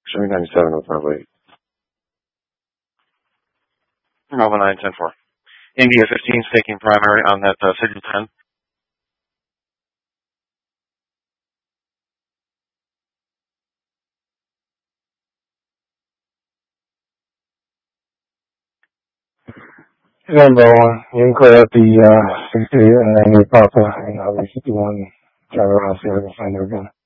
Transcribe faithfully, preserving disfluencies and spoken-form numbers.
Show me ninety-seven with my weight. Nova nine ten four. India fifteen, staking primary on that uh, signal ten. Number one, you can clear up the uh, sixty and then you pop up and I'll be fifty-one, drive around, see if I can find her again.